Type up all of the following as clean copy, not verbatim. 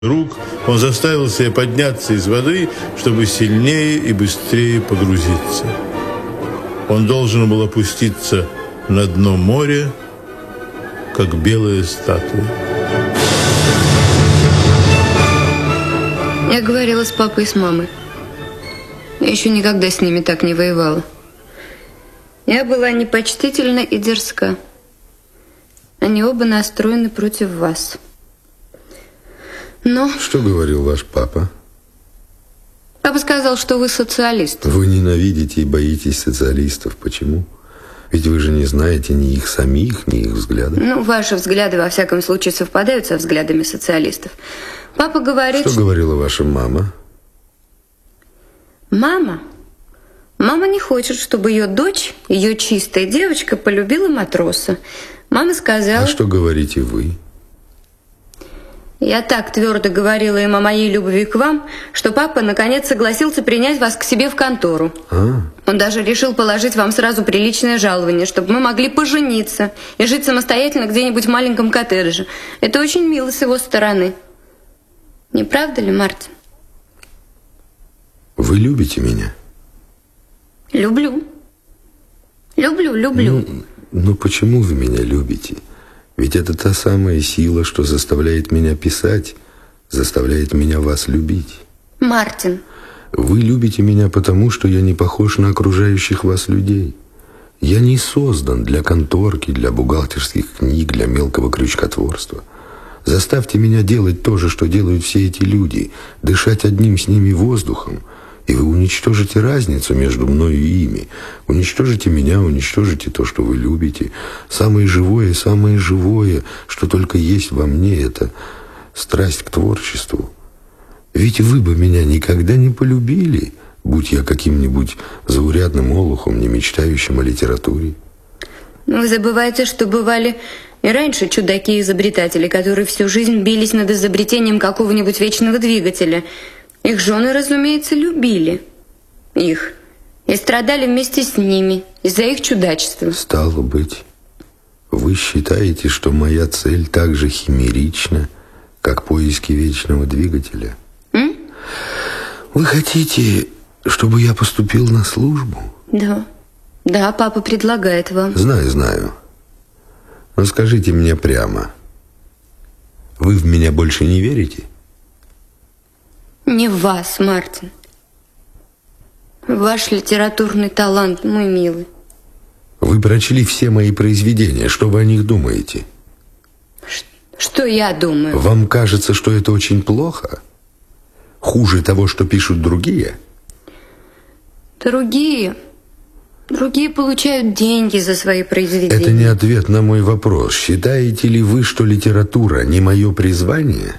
рук, он заставил себя подняться из воды, чтобы сильнее и быстрее погрузиться. Он должен был опуститься на дно моря, как белая статуя. Я говорила с папой и с мамой. Я еще никогда с ними так не воевала. Я была непочтительна и дерзка. Они оба настроены против вас. Но... Что говорил ваш папа? Папа сказал, что вы социалист. Вы ненавидите и боитесь социалистов. Почему? Ведь вы же не знаете ни их самих, ни их взглядов. Ну, ваши взгляды, во всяком случае, совпадают со взглядами социалистов. Папа говорит... Что говорила ваша мама? Мама? Мама не хочет, чтобы ее дочь, ее чистая девочка, полюбила матроса. Мама сказала... А что говорите вы? Я так твердо говорила им о моей любви к вам, что папа наконец согласился принять вас к себе в контору. Он даже решил положить вам сразу приличное жалование, чтобы мы могли пожениться и жить самостоятельно где-нибудь в маленьком коттедже. Это очень мило с его стороны. Не правда ли, Мартин? Вы любите меня? Люблю. Люблю. Ну почему вы меня любите? Ведь это та самая сила, что заставляет меня писать, заставляет меня вас любить. Мартин. Вы любите меня потому, что я не похож на окружающих вас людей. Я не создан для конторки, для бухгалтерских книг, для мелкого крючкотворства. Заставьте меня делать то же, что делают все эти люди, дышать одним с ними воздухом, и вы уничтожите разницу между мною и ими. Уничтожите меня, уничтожите то, что вы любите. Самое живое, что только есть во мне, это страсть к творчеству. Ведь вы бы меня никогда не полюбили, будь я каким-нибудь заурядным олухом, не мечтающим о литературе. Вы забываете, что бывали и раньше чудаки-изобретатели, которые всю жизнь бились над изобретением какого-нибудь вечного двигателя. Их жены, разумеется, любили их и страдали вместе с ними из-за их чудачества. Стало быть, вы считаете, что моя цель так же химерична, как поиски вечного двигателя? Вы хотите, чтобы я поступил на службу? Да, папа предлагает вам. Знаю. Но скажите мне прямо, вы в меня больше не верите? Не в вас, Мартин. Ваш литературный талант, мой милый. Вы прочли все мои произведения. Что вы о них думаете? Что я думаю? Вам кажется, что это очень плохо? Хуже того, что пишут другие? Другие получают деньги за свои произведения. Это не ответ на мой вопрос. Считаете ли вы, что литература не мое призвание?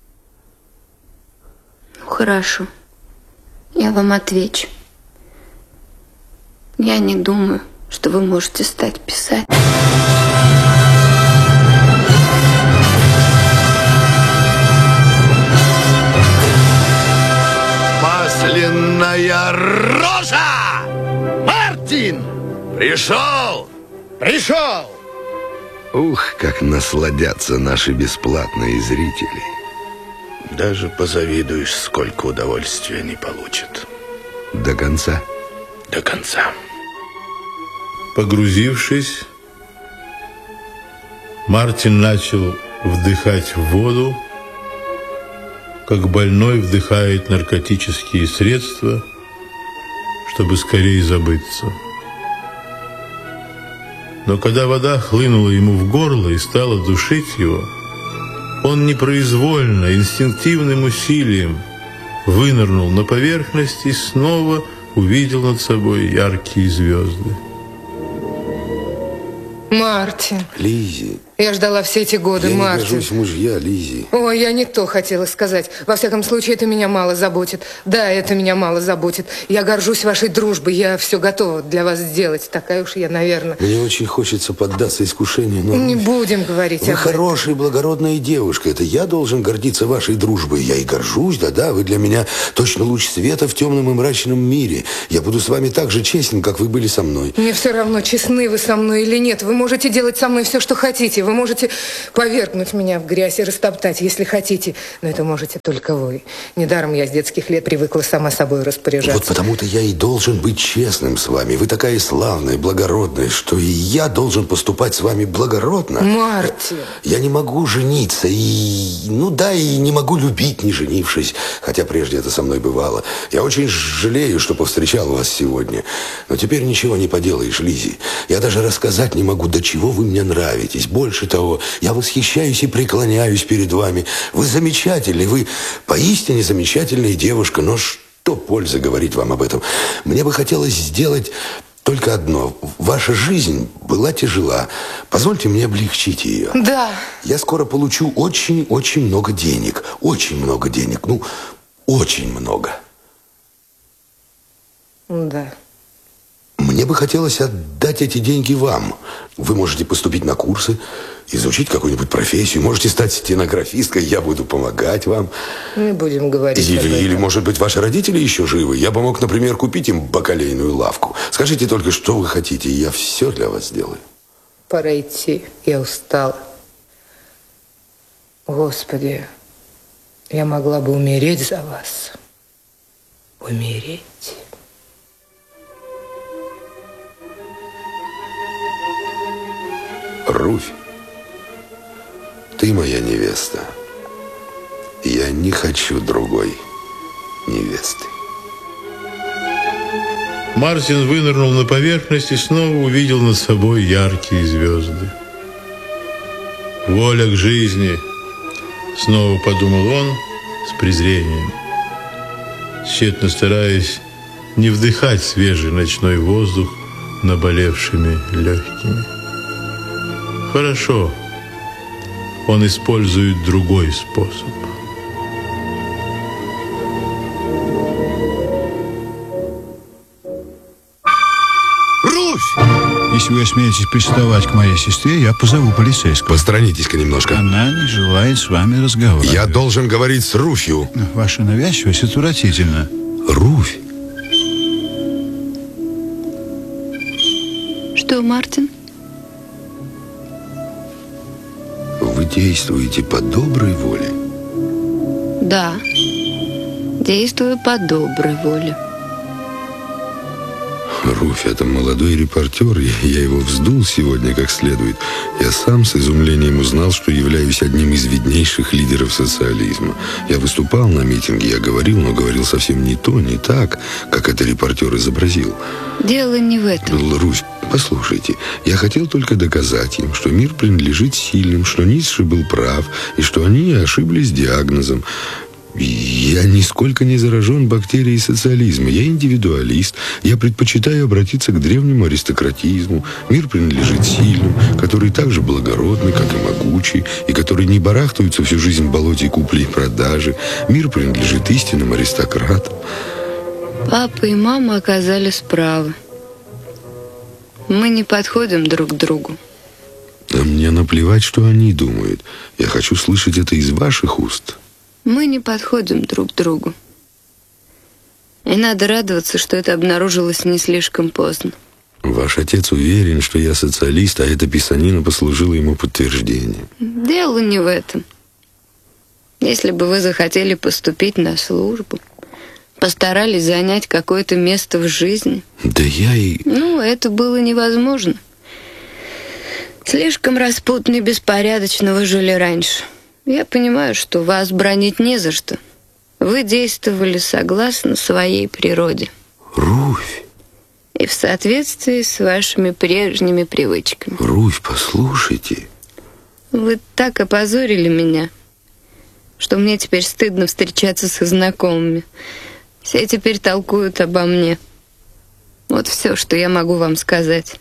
Хорошо. Я вам отвечу. Я не думаю, что вы можете стать писателем. Масляная рожа! Мартин! Пришел! Ух, как насладятся наши бесплатные зрители. Даже позавидуешь, сколько удовольствия они получат. До конца? До конца. Погрузившись, Мартин начал вдыхать воду, как больной вдыхает наркотические средства, чтобы скорее забыться. Но когда вода хлынула ему в горло и стала душить его, он непроизвольно, инстинктивным усилием вынырнул на поверхность и снова увидел над собой яркие звезды. Мартин. Лиззи. Я ждала все эти годы, Я Мартин. не гожусь в мужья, Лиззи. Ой, я не то хотела сказать. Во всяком случае, это меня мало заботит. Да, это меня мало заботит. Я горжусь вашей дружбой. Я все готова для вас сделать. Такая уж я, наверное. Мне очень хочется поддаться искушению, но... Не будем говорить Вы об этом. хорошая, благородная девушка. Это я должен гордиться вашей дружбой. Я и горжусь, да-да. Вы для меня точно луч света в темном и мрачном мире. Я буду с вами так же честен, как вы были со мной. Мне все равно, честны вы со мной или нет. Вы можете делать со мной все, что хотите. Вы Вы можете повергнуть меня в грязь и растоптать, если хотите. Но это можете только вы. Недаром я с детских лет привыкла сама собой распоряжаться. Вот потому-то я и должен быть честным с вами. Вы такая славная, благородная, что и я должен поступать с вами благородно. Мартин! Я не могу жениться и... и не могу любить, не женившись. Хотя прежде это со мной бывало. Я очень жалею, что повстречал вас сегодня. Но теперь ничего не поделаешь, Лиззи. Я даже рассказать не могу, до чего вы мне нравитесь. Больше того, я восхищаюсь и преклоняюсь перед вами. Вы замечательны, вы поистине замечательная девушка. Но что пользы говорить вам об этом? Мне бы хотелось сделать только одно. Ваша жизнь была тяжела. Позвольте мне облегчить ее. Да. Я скоро получу очень-очень много денег. Очень много денег. Очень много. Да. Мне бы хотелось отдать эти деньги вам. Вы можете поступить на курсы, изучить какую-нибудь профессию, можете стать стенографисткой, я буду помогать вам. Не будем говорить об этом. Или, может быть, ваши родители еще живы. Я бы мог, например, купить им бакалейную лавку. Скажите только, что вы хотите, и я все для вас сделаю. Пора идти, я устала. Господи, я могла бы умереть за вас. Умереть. Руфь, ты моя невеста. Я не хочу другой невесты. Мартин вынырнул на поверхность и снова увидел над собой яркие звезды. «Воля к жизни», — снова подумал он с презрением, тщетно стараясь не вдыхать свежий ночной воздух наболевшими легкими. Хорошо, он использует другой способ. Руфь! Если вы осмеетесь приставать к моей сестре, я позову полицейского. Посторонитесь-ка немножко. Она не желает с вами разговаривать. Я должен говорить с Руфью. Ваша навязчивость отвратительна. Руфь! Что, Мартин? Вы действуете по доброй воле? Да, действую по доброй воле. Руфь, это молодой репортер, я его вздул сегодня как следует. Я сам с изумлением узнал, что являюсь одним из виднейших лидеров социализма. Я выступал на митинге, я говорил, но говорил совсем не то, не так, как это репортер изобразил. Дело не в этом. Руфь, послушайте, я хотел только доказать им, что мир принадлежит сильным, что Ницше был прав, и что они ошиблись диагнозом. Я нисколько не заражен бактерией социализма. Я индивидуалист. Я предпочитаю обратиться к древнему аристократизму. Мир принадлежит сильным, которые так же благородны, как и могучие, и которые не барахтаются всю жизнь в болоте купли и продажи. Мир принадлежит истинным аристократам. Папа и мама оказались правы. Мы не подходим друг к другу. А мне наплевать, что они думают. Я хочу слышать это из ваших уст. Мы не подходим друг к другу. И надо радоваться, что это обнаружилось не слишком поздно. Ваш отец уверен, что я социалист, а эта писанина послужила ему подтверждением. Дело не в этом. Если бы вы захотели поступить на службу, постарались занять какое-то место в жизни... Да я и... это было невозможно. Слишком распутно и беспорядочно вы жили раньше. Я понимаю, что вас бранить не за что. Вы действовали согласно своей природе. Руфь! И в соответствии с вашими прежними привычками. Руфь, послушайте. Вы так опозорили меня, что мне теперь стыдно встречаться со знакомыми. Все теперь толкуют обо мне. Вот все, что я могу вам сказать.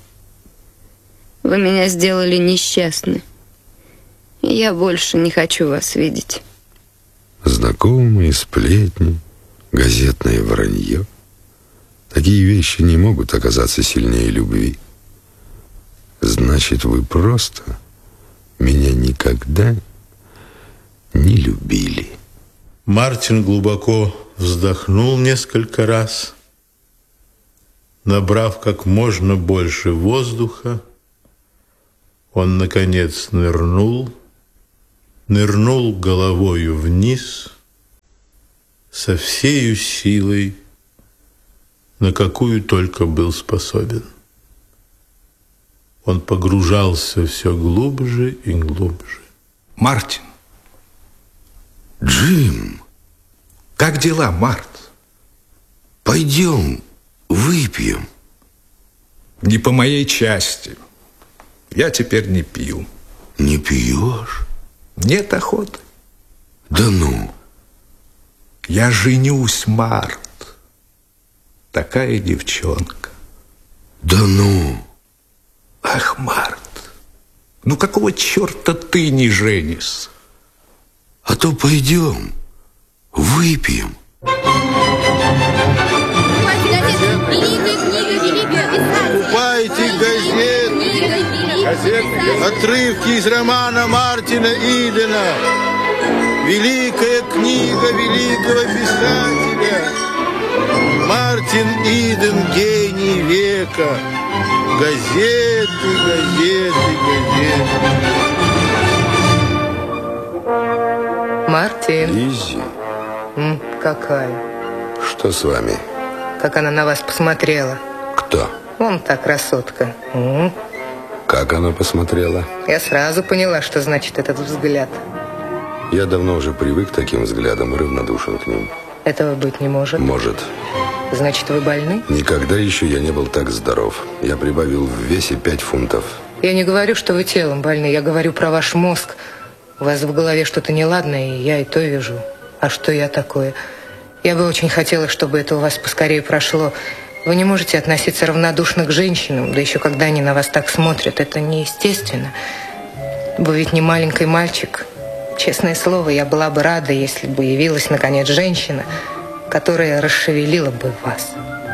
Вы меня сделали несчастной. И я больше не хочу вас видеть. Знакомые, сплетни, газетное вранье. Такие вещи не могут оказаться сильнее любви. Значит, вы просто меня никогда не любили. Мартин глубоко вздохнул несколько раз, набрав как можно больше воздуха, Он, наконец, нырнул головою вниз со всею силой, на какую только был способен. Он погружался все глубже и глубже. Мартин. Джим, Как дела, Март? пойдем, выпьем. Не по моей части. Я теперь не пью. Не пьешь? Нет охоты. Да ну. Я женюсь, Март. Такая девчонка. Да ну. Ах, Март, ну какого черта ты не женишься? А то пойдем, выпьем. Покупайте газеты, отрывки из романа Мартина Идена. Великая книга великого писателя. Мартин Иден, гений века. Газеты, газеты, газеты. Мартин, Лиззи, какая? что с вами? Как она на вас посмотрела. Кто? Вон та красотка. Как она посмотрела? Я сразу поняла, что значит этот взгляд. Я давно уже привык к таким взглядам и равнодушен к ним. Этого быть не может. Может. Значит, вы больны? Никогда еще я не был так здоров. Я прибавил в весе 5 фунтов. Я не говорю, что вы телом больны. Я говорю про ваш мозг. У вас в голове что-то неладное, и я и то вижу. А что я такое? Я бы очень хотела, чтобы это у вас поскорее прошло. Вы не можете относиться равнодушно к женщинам, да еще когда они на вас так смотрят. Это неестественно. Вы ведь не маленький мальчик. Честное слово, я была бы рада, если бы явилась, наконец, женщина, которая расшевелила бы вас.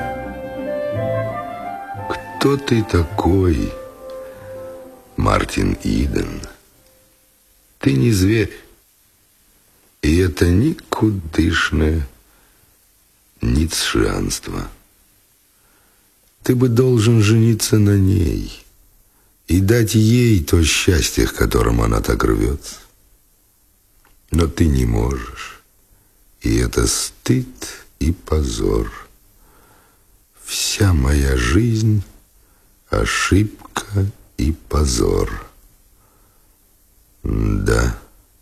Кто ты такой, Мартин Иден? Ты не зверь. И это никудышное ницшеанство. Ты бы должен жениться на ней и дать ей то счастье, к которому она так рвется. Но ты не можешь. И это стыд и позор. Вся моя жизнь — ошибка и позор. Да,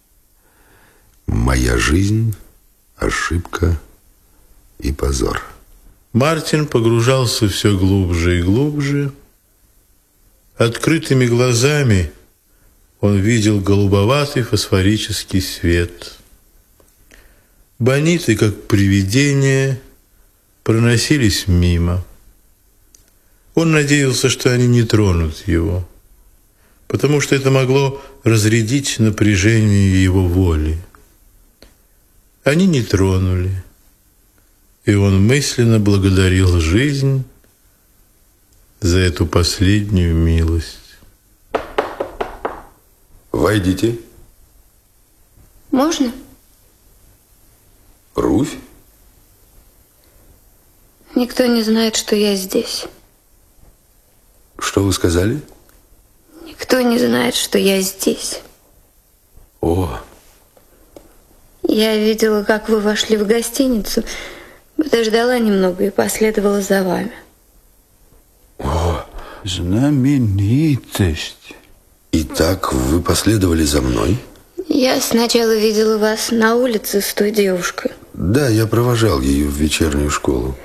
моя жизнь — ошибка и позор. Мартин погружался все глубже и глубже. Открытыми глазами он видел голубоватый фосфорический свет. Бониты, как привидения, проносились мимо. Он надеялся, что они не тронут его, потому что это могло разрядить напряжение его воли. Они не тронули, и он мысленно благодарил жизнь за эту последнюю милость. Войдите. Можно? Руфь? Никто не знает, что я здесь. Что вы сказали? Никто не знает, что я здесь. О, Я видела, как вы вошли в гостиницу, подождала немного и последовала за вами. Знаменитость. итак, вы последовали за мной? Я сначала видела вас на улице с той девушкой. Да, я провожал ее в вечернюю школу.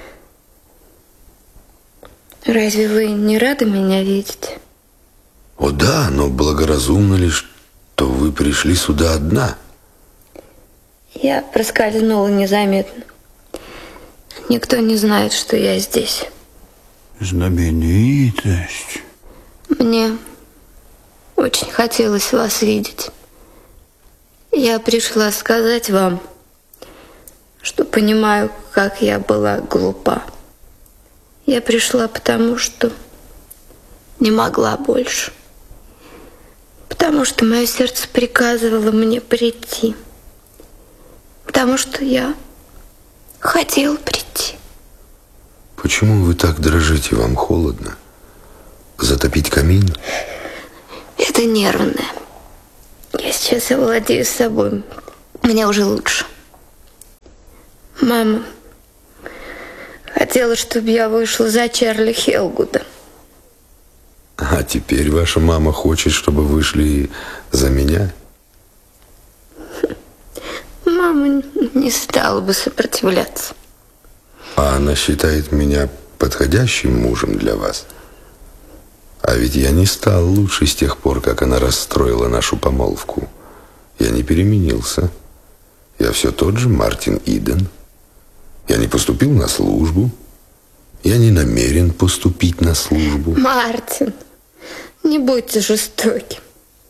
Разве вы не рады меня видеть? О да, но благоразумно ли, что вы пришли сюда одна? Я проскользнула незаметно. Никто не знает, что я здесь. Знаменитость. Мне очень хотелось вас видеть. Я пришла сказать вам, что понимаю, как я была глупа. Я пришла потому, что не могла больше. Потому что мое сердце приказывало мне прийти. Потому что я хотела прийти. Почему вы так дрожите? Вам холодно? Затопить камин? Это нервное. Я сейчас овладею собой. Мне уже лучше. Мама хотела, чтобы я вышла за Чарли Хелгуда. А теперь ваша мама хочет, чтобы вышли за меня? Мама не стала бы сопротивляться. А она считает меня подходящим мужем для вас? А ведь я не стал лучше с тех пор, как она расстроила нашу помолвку. Я не переменился. Я все тот же Мартин Иден. Я не поступил на службу. Я не намерен поступить на службу. Мартин, не будьте жестоким.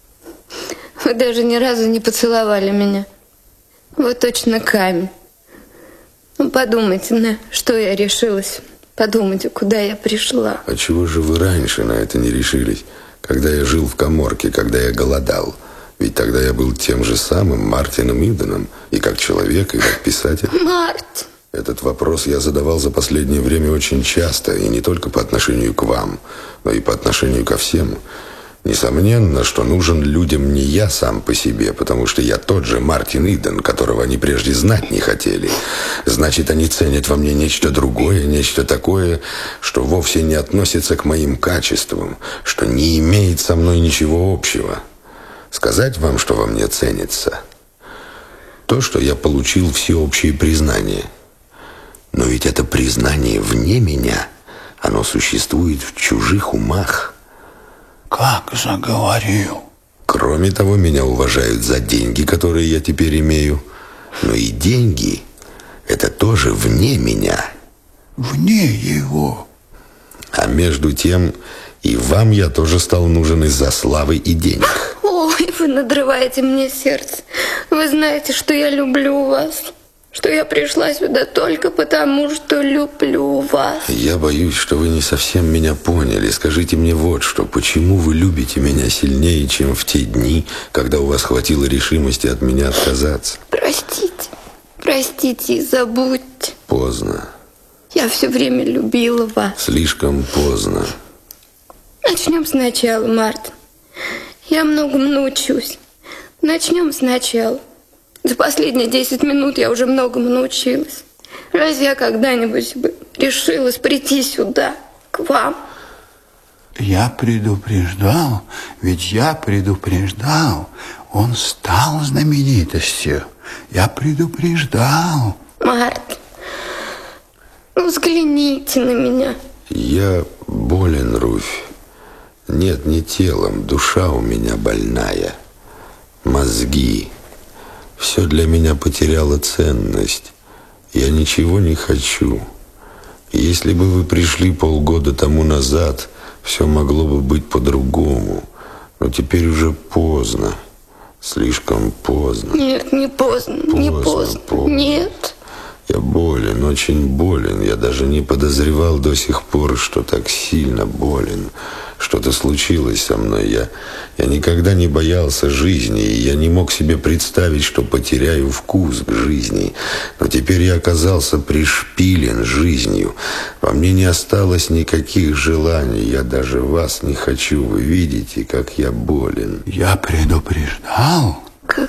Вы даже ни разу не поцеловали меня. Вы точно камень. Ну, подумайте, на что я решилась. Подумайте, куда я пришла. А чего же вы раньше на это не решились, когда я жил в каморке, когда я голодал? Ведь тогда я был тем же самым Мартином Иденом, и как человек, и как писатель. Мартин! Этот вопрос я задавал за последнее время очень часто, и не только по отношению к вам, но и по отношению ко всем. Несомненно, что нужен людям не я сам по себе, потому что я тот же Мартин Иден, которого они прежде знать не хотели. Значит, они ценят во мне нечто другое, нечто такое, что вовсе не относится к моим качествам, что не имеет со мной ничего общего. Сказать вам, что во мне ценится? То, что я получил всеобщее признание. Но ведь это признание вне меня, оно существует в чужих умах. Как заговорил. Кроме того, меня уважают за деньги, которые я теперь имею. Но и деньги – это тоже вне меня. Вне его. А между тем, и вам я тоже стал нужен из-за славы и денег. Ой, вы надрываете мне сердце. Вы знаете, что я люблю вас. Что я пришла сюда только потому, что люблю вас. Я боюсь, что вы не совсем меня поняли. Скажите мне вот что. Почему вы любите меня сильнее, чем в те дни, когда у вас хватило решимости от меня отказаться? Простите. Простите и забудьте. Поздно. Я все время любила вас. Слишком поздно. Начнем сначала, Мартин. Я многому научусь. Начнем сначала. За последние 10 минут я уже многому научилась. Разве я когда-нибудь бы решилась прийти сюда, к вам? Я предупреждал, ведь я предупреждал. Он стал знаменитостью. Я предупреждал. Мартин, ну взгляните на меня. Я болен, Руфь. Нет, не телом, душа у меня больная. Мозги. Все для меня потеряло ценность. Я ничего не хочу. Если бы вы пришли полгода тому назад, все могло бы быть по-другому. Но теперь уже поздно. Слишком поздно. Нет, не поздно, не поздно. Нет. Я болен, очень болен. Я даже не подозревал до сих пор, что так сильно болен. Что-то случилось со мной. Я никогда не боялся жизни, и я не мог себе представить, что потеряю вкус к жизни. Но теперь я оказался пришпилен жизнью. Во мне не осталось никаких желаний. Я даже вас не хочу. Вы видите, как я болен. Я предупреждал.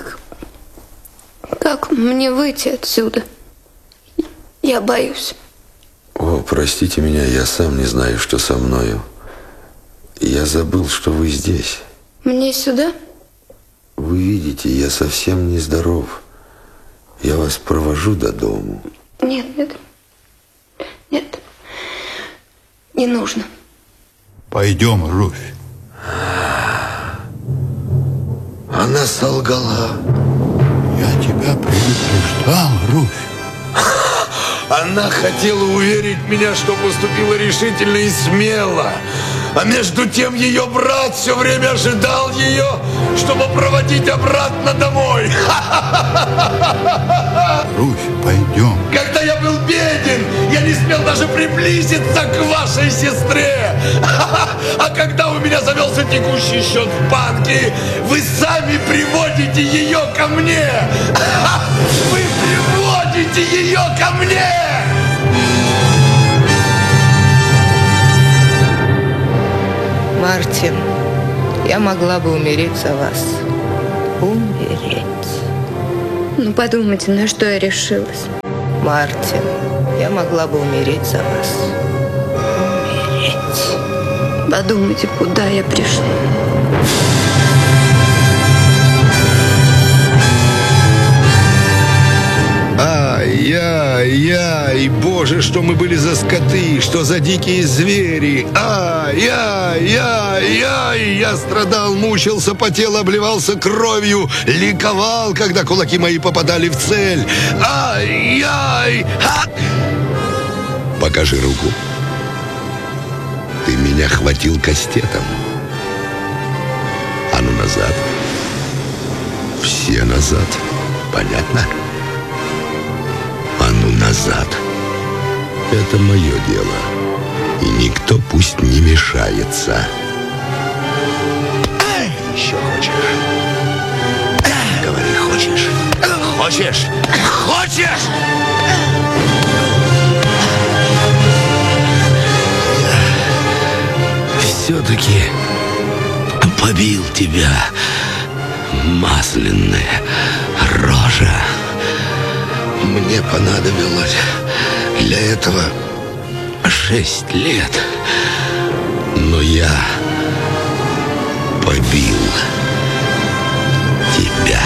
Как мне выйти отсюда? Я боюсь. О, простите меня, я сам не знаю, что со мною. Я забыл, что вы здесь. Мне сюда? Вы видите, я совсем нездоров. Я вас провожу до дому. Нет. Не нужно. Пойдем, Руфь. Она солгала. Я тебя предупреждал, Руфь. Она хотела уверить меня, что поступила решительно и смело. А между тем ее брат все время ожидал ее, чтобы проводить обратно домой. Руфь, пойдем. Когда я был беден, я не смел даже приблизиться к вашей сестре. А когда у меня завелся текущий счет в банке, вы сами приводите ее ко мне. Вы приводите ее ко мне. Мартин, Я могла бы умереть за вас. Умереть. Ну, подумайте, на что я решилась. Мартин, я могла бы умереть за вас. Умереть. Подумайте, куда я пришла. Ай-яй-яй, боже, что мы были за скоты, что за дикие звери. Ай-яй-яй-яй, я страдал, мучился, потел, обливался кровью, ликовал, когда кулаки мои попадали в цель. Ай-яй! Покажи руку. Ты меня хватил кастетом. А ну назад. Все назад. Понятно? А ну назад. Это мое дело. И никто пусть не мешается. Еще хочешь? Говори, хочешь? Хочешь? Хочешь? Все-таки побил тебя, масляная рожа. Мне понадобилось для этого 6 лет. Но я побил тебя.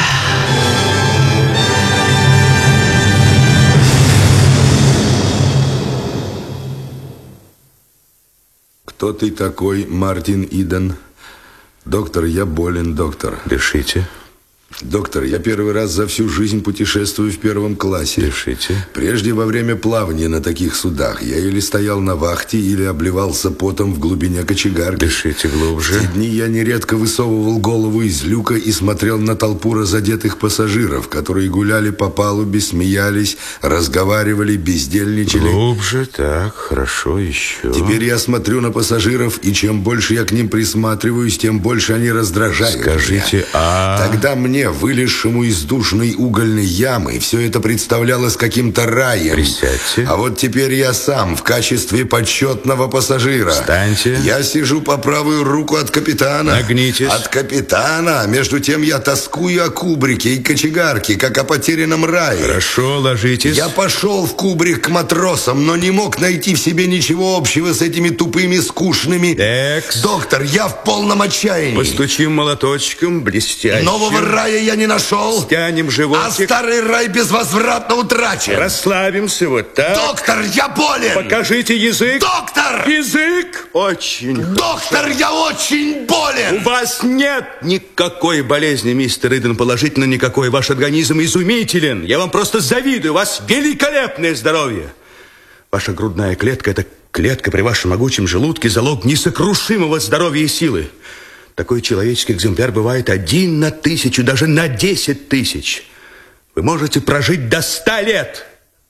Кто ты такой, Мартин Иден? Доктор, я болен, доктор. Дышите. Доктор, я первый раз за всю жизнь путешествую в 1 классе. Дышите. Прежде во время плавания на таких судах я или стоял на вахте, или обливался потом в глубине кочегарки. Дышите глубже. В те дни я нередко высовывал голову из люка и смотрел на толпу разодетых пассажиров, которые гуляли по палубе, смеялись, разговаривали, бездельничали. Глубже, так, хорошо, еще. Теперь я смотрю на пассажиров, и чем больше я к ним присматриваюсь, тем больше они раздражают Скажите, меня. Тогда мне, вылезшему из душной угольной ямы, все это представлялось каким-то раем. Присядьте. А вот теперь я сам в качестве почетного пассажира. Встаньте. Я сижу по правую руку от капитана. Нагнитесь. От капитана. Между тем я тоскую о кубрике и кочегарке, как о потерянном рае. Хорошо, ложитесь. Я пошел в кубрик к матросам, но не мог найти в себе ничего общего с этими тупыми, скучными. Экс. Доктор, я в полном отчаянии. Постучим молоточком, блестяще. Нового рая я не нашел. Стянем животик. А старый рай безвозвратно утрачен. Расслабимся, вот так. Доктор, я болен. Покажите язык. Доктор! Язык очень. Доктор, я очень болен. У вас нет никакой болезни, мистер Иден, положительно никакой. Ваш организм изумителен. Я вам просто завидую. У вас великолепное здоровье. Ваша грудная клетка – это клетка при вашем могучем желудке, залог несокрушимого здоровья и силы. Такой человеческий экземпляр бывает 1 на 1000, даже на 10 000. Вы можете прожить до 100 лет,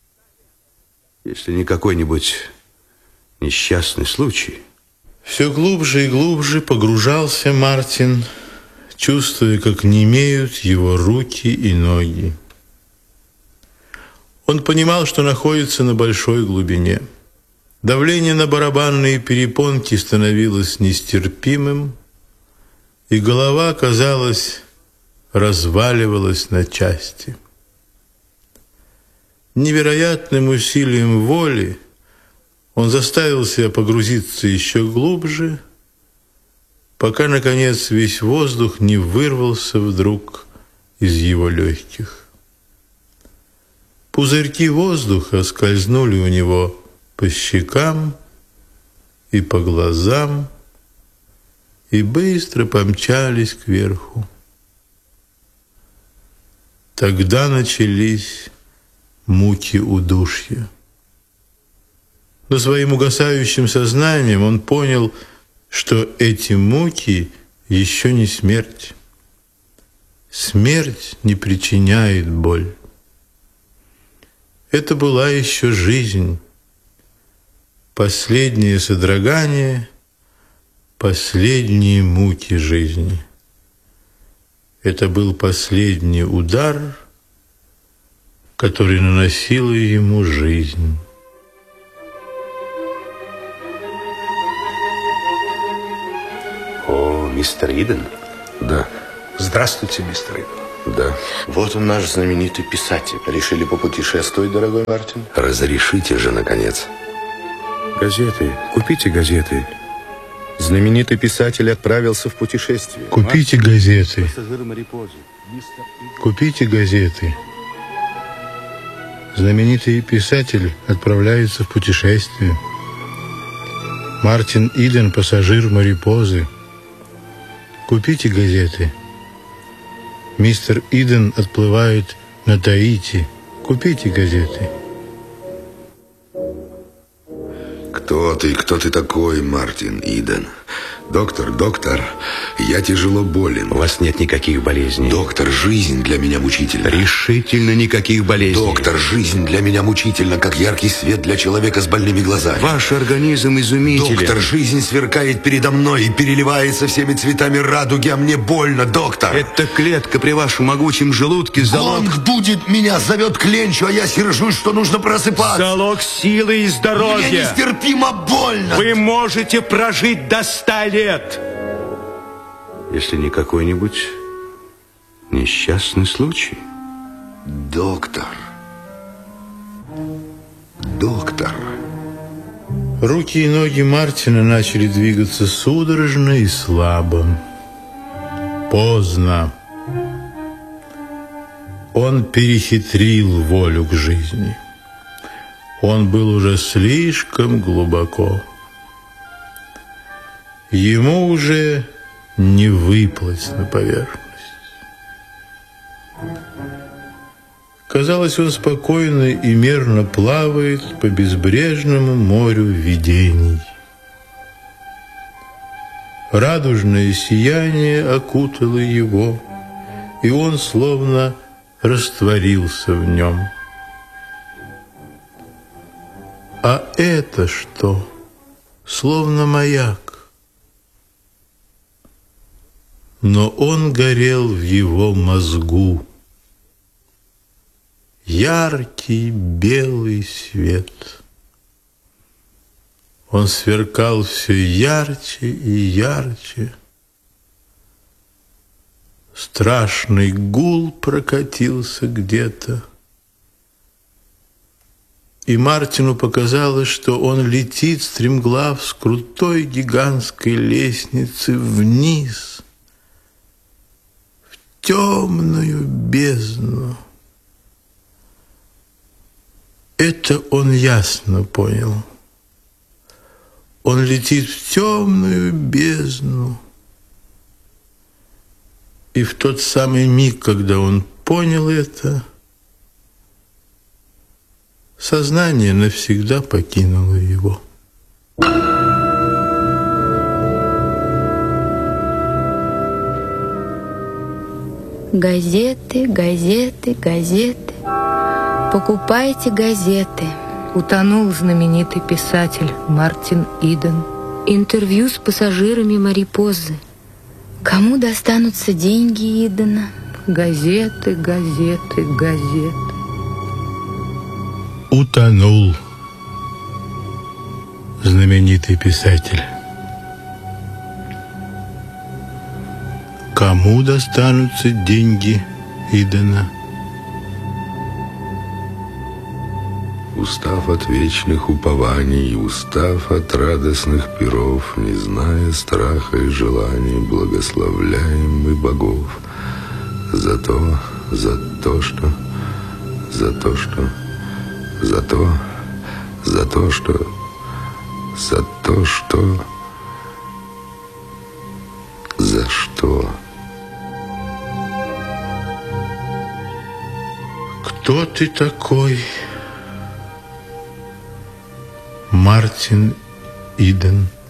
если не какой-нибудь несчастный случай. Все глубже и глубже погружался Мартин, чувствуя, как немеют его руки и ноги. Он понимал, что находится на большой глубине. Давление на барабанные перепонки становилось нестерпимым, и голова, казалось, разваливалась на части. Невероятным усилием воли он заставил себя погрузиться еще глубже, пока, наконец, весь воздух не вырвался вдруг из его легких. Пузырьки воздуха скользнули у него по щекам и по глазам и быстро помчались кверху. Тогда начались муки удушья. Но своим угасающим сознанием он понял, что эти муки еще не смерть. Смерть не причиняет боль. Это была еще жизнь, последнее содрогание, последние муки жизни. Это был последний удар, который наносила ему жизнь. Он мистер Иден? Да, Здравствуйте, мистер Иден. да. Вот он, наш знаменитый писатель. Решили попутешествовать, дорогой Мартин? Разрешите же, наконец. Газеты. Купите газеты. Знаменитый писатель отправился в путешествие. Купите газеты. Купите газеты. Знаменитый писатель отправляется в путешествие. Мартин Иден, пассажир Марипозы. Купите газеты. Мистер Иден отплывает на Таити. Купите газеты. Кто ты такой, Мартин Иден? Доктор, я тяжело болен. У вас нет никаких болезней. Доктор, жизнь для меня мучительна. Решительно никаких болезней. Доктор, жизнь для меня мучительна, как яркий свет для человека с больными глазами. Ваш организм изумителен. Доктор, жизнь сверкает передо мной и переливается всеми цветами радуги, а мне больно, доктор. Эта клетка при вашем могучем желудке залог... Гонг будет меня, зовет к ленчу, а я сержусь, что нужно просыпаться. Залог силы и здоровья. Мне нестерпимо больно. Вы можете прожить до 100 лет. Если не какой-нибудь несчастный случай. Доктор. Руки и ноги Мартина начали двигаться судорожно и слабо. Поздно. Он перехитрил волю к жизни. Он был уже слишком глубоко. Ему уже не выплыть на поверхность. Казалось, он спокойно и мерно плавает по безбрежному морю видений. Радужное сияние окутало его, и он словно растворился в нем. А это что? Словно маяк. Но он горел в его мозгу. Яркий белый свет. Он сверкал все ярче и ярче. Страшный гул прокатился где-то. И Мартину показалось, что он летит стремглав с крутой гигантской лестницы вниз, в темную бездну. Это он ясно понял. Он летит в темную бездну. И в тот самый миг, когда он понял это, сознание навсегда покинуло его. Газеты, газеты, газеты. Покупайте газеты. Утонул знаменитый писатель Мартин Иден. Интервью с пассажирами Марипозы. Кому достанутся деньги Идена? Газеты, газеты, газеты. Утонул знаменитый писатель. Кому достанутся деньги Идена? Устав от вечных упований, устав от радостных пиров, не зная страха и желаний, благословляем мы богов за то, что Кто ты такой, Мартин Иден?